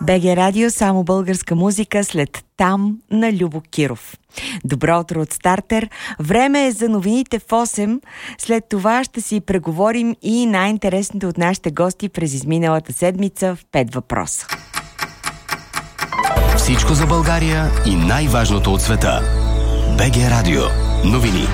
БГ Радио, само българска музика след "Там" на Любо Киров. Добро утро от Стартер. Време е за новините в 8. След това ще си преговорим и най-интересното от нашите гости през изминалата седмица в 5 въпроса. Всичко за България и най-важното от света. БГ Радио. Новини.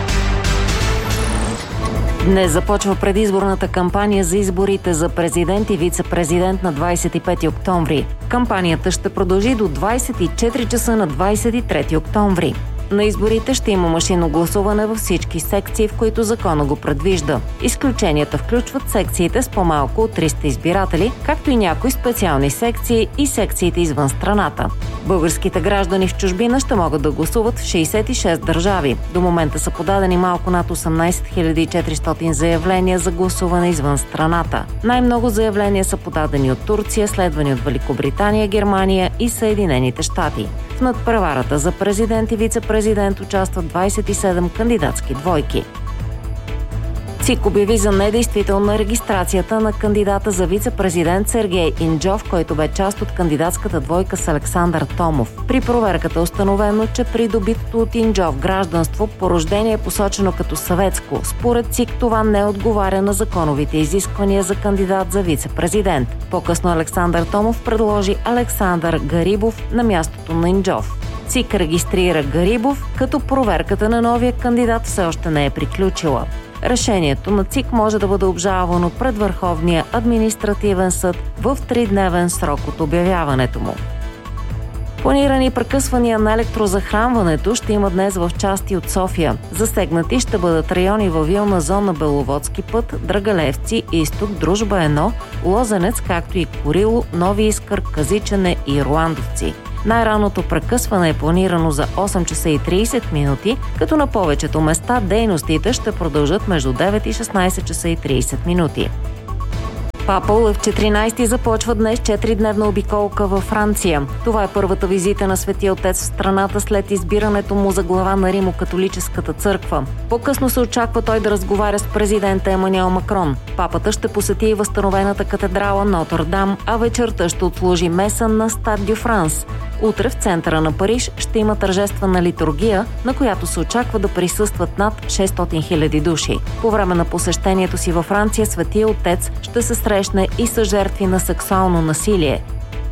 Днес започва предизборната кампания за изборите за президент и вице-президент на 25 октомври. Кампанията ще продължи до 24 часа на 23 октомври. На изборите ще има машинно гласуване във всички секции, в които закона го предвижда. Изключенията включват секциите с по-малко от 300 избиратели, както и някои специални секции и секциите извън страната. Българските граждани в чужбина ще могат да гласуват в 66 държави. До момента са подадени малко над 18 400 заявления за гласуване извън страната. Най-много заявления са подадени от Турция, следвани от Великобритания, Германия и Съединените щати. В надпреварата за президент и вице-президент участват 27 кандидатски двойки. ЦИК обяви за недействителна регистрацията на кандидата за вице-президент Сергей Инджов, който бе част от кандидатската двойка с Александър Томов. При проверката е установено, че придобитото от Инджов гражданство по рождение е посочено като съветско. Според ЦИК това не отговаря на законовите изисквания за кандидат за вице-президент. По-късно Александър Томов предложи Александър Гарибов на мястото на Инджов. ЦИК регистрира Гарибов, като проверката на новия кандидат все още не е приключила. Решението на ЦИК може да бъде обжалвано пред Върховния административен съд в 3-дневен срок от обявяването му. Планирани прекъсвания на електрозахранването ще има днес в части от София. Засегнати ще бъдат райони във Вилна зона Беловодски път, Драгалевци, Изток, Дружба 1, Лозенец, както и Корило, Нови Искър, Казичене и Ирландовци. Най-ранното прекъсване е планирано за 8 часа и 30 минути, като на повечето места дейностите ще продължат между 9 и 16 часа и 30 минути. Папа Лъв 14 започва днес 4-дневна обиколка във Франция. Това е първата визита на Светия Отец в страната след избирането му за глава на Римо-католическата църква. По-късно се очаква той да разговаря с президента Емануел Макрон. Папата ще посети и възстановената катедрала Нотр-Дам, а вечерта ще отслужи меса на Стад дю Франс. Утре в центъра на Париж ще има тържествена литургия, на която се очаква да присъстват над 600 000 души. По време на посещението си във Франция Светия Отец ще се срещне и с жертви на сексуално насилие.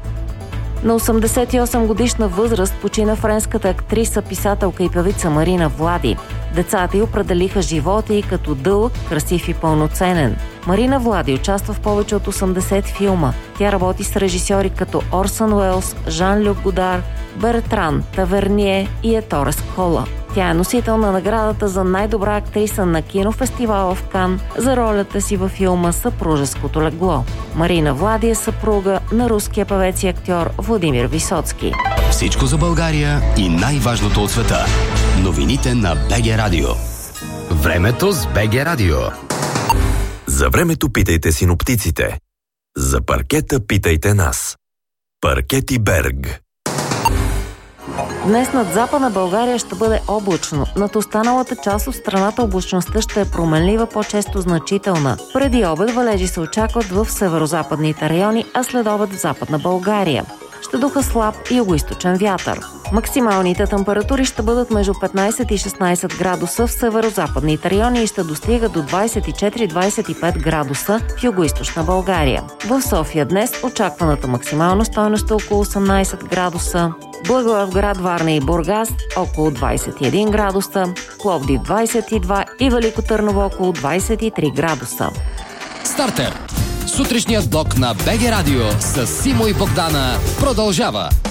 На 88 годишна възраст почина френската актриса, писателка и певица Марина Влади. Децата й определиха живота й като дълъг, красив и пълноценен. Марина Влади участва в повече от 80 филма. Тя работи с режисьори като Орсън Уелс, Жан-Люк Годар, Бертран Таверние и Еторе Скола. Тя е носител на наградата за най-добра актриса на кинофестивала в Кан за ролята си във филма "Съпружеското легло". Марина Влади е съпруга на руския певец и актьор Владимир Висоцки. Всичко за България и най-важното от света. Новините на БГ Радио. Времето с БГ Радио. За времето питайте синоптиците. За паркета питайте нас. Паркети Берг. Днес над Западна България ще бъде облачно. Над останалата част от страната облачността ще е променлива, по-често значителна. Преди обед валежи се очакват в северозападните райони, а след обед в Западна България. Ще духа слаб югоизточен вятър. Максималните температури ще бъдат между 15 и 16 градуса в северозападните райони и ще достигат до 24-25 градуса в югоизточна България. В София днес очакваната максимална стойност е около 18 градуса. Благоевград, Варна и Бургас около 21 градуса, Пловдив 22 и Велико Търново около 23 градуса. Стартер. Сутрешният блок на БГ Радио с Симо и Богдана продължава.